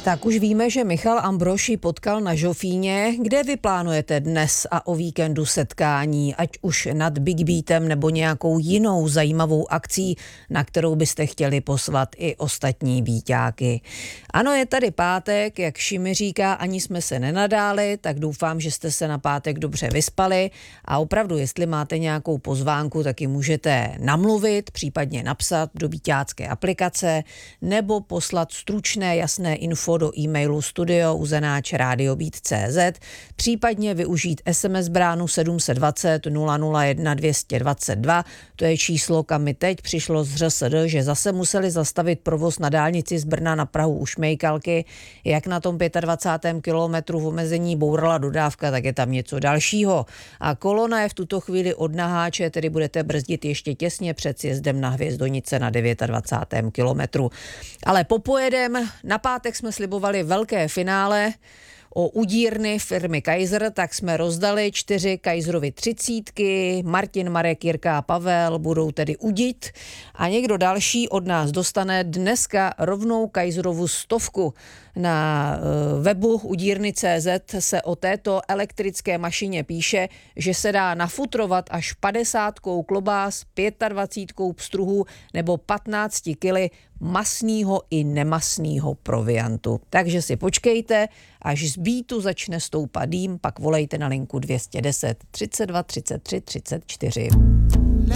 Tak už víme, že Michal Ambrož ji potkal na Žofíně. Kde vy plánujete dnes a o víkendu setkání, ať už nad Big Beatem nebo nějakou jinou zajímavou akcí, na kterou byste chtěli poslat i ostatní víťáky? Ano, je tady pátek, jak Šimi říká, ani jsme se nenadáli, tak doufám, že jste se na pátek dobře vyspali a opravdu, jestli máte nějakou pozvánku, tak ji můžete namluvit, případně napsat do víťácké aplikace nebo poslat stručné, jasné info do e-mailu studio@radiobeat.cz, případně využít SMS bránu 720 001 222, to je číslo, kam mi teď přišlo z ŘSD, že zase museli zastavit provoz na dálnici z Brna na Prahu u Šmejkalky. Jak na tom 25. kilometru v omezení bourala dodávka, tak je tam něco dalšího. A kolona je v tuto chvíli od Naháče, tedy budete brzdit ještě těsně před sjezdem na Hvězdonice na 29. kilometru. Ale popojedem, na pátek jsme slibovali velké finále o udírny firmy Kaiser, tak jsme rozdali 4 Kaiserovy 30, Martin, Marek, Jirka a Pavel budou tedy udit a někdo další od nás dostane dneska rovnou Kaiserovu 100. Na webu udírny.cz se o této elektrické mašině píše, že se dá nafutrovat až 50 klobás, 25 pstruhů nebo 15 kily masného i nemasného proviantu. Takže si počkejte, až z Beatu začne stoupat dým, pak volejte na linku 210 32 33 34.